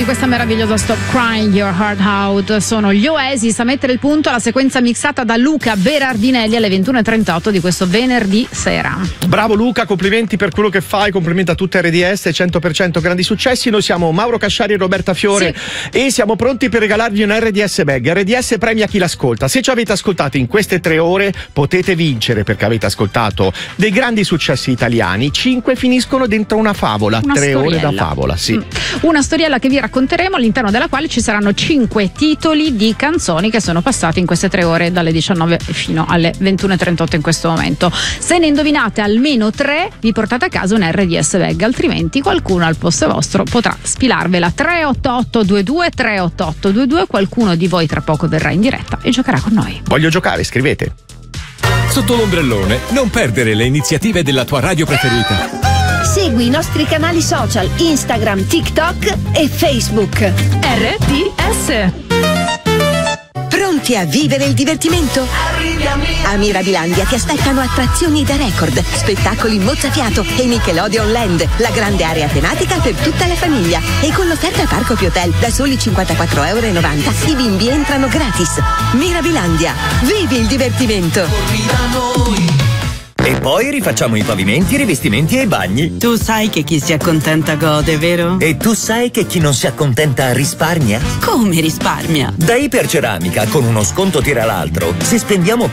questa meravigliosa Stop Crying Your Heart Out. Sono gli Oasis a mettere il punto alla sequenza mixata da Luca Berardinelli alle 21.38 di questo venerdì sera. Bravo Luca, complimenti per quello che fai, complimenti a tutta RDS, 100% grandi successi. Noi siamo Mauro Casciari e Roberta Fiore, sì, e siamo pronti per regalarvi un RDS Bag. RDS premia chi l'ascolta. Se ci avete ascoltato in queste 3 ore potete vincere, perché avete ascoltato dei grandi successi italiani. 5 finiscono dentro una favola, 3 ore da favola, sì. Una storiella che vi racconteremo, all'interno della quale ci saranno 5 titoli di canzoni che sono passati in queste 3 ore, dalle 19 fino alle 21.38 in questo momento. Se ne indovinate almeno 3 vi portate a casa un RDS Bag, altrimenti qualcuno al posto vostro potrà sfilarvela. 38822 38822, qualcuno di voi tra poco verrà in diretta e giocherà con noi. Voglio giocare, scrivete. Sotto l'ombrellone non perdere le iniziative della tua radio preferita. Segui i nostri canali social Instagram, TikTok e Facebook. RDS. Pronti a vivere il divertimento? A Mirabilandia ti aspettano attrazioni da record, spettacoli mozzafiato e Nickelodeon Land, la grande area tematica per tutta la famiglia. E con l'offerta Parco Più Hotel da soli €54,90 i bimbi entrano gratis. Mirabilandia, vivi il divertimento. E poi rifacciamo i pavimenti, i rivestimenti e i bagni. Tu sai che chi si accontenta gode, vero? E tu sai che chi non si accontenta risparmia? Come risparmia? Da Iperceramica, con uno sconto tira l'altro, se spendiamo più